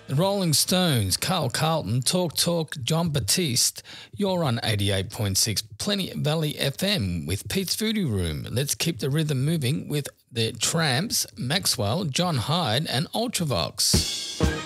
The Rolling Stones, Carl Carlton, Talk, John Batiste. You're on 88.6 Plenty Valley FM with Pete's Foodie Room. Let's keep the rhythm moving with the Tramps, Maxwell, John Hyde and Ultravox.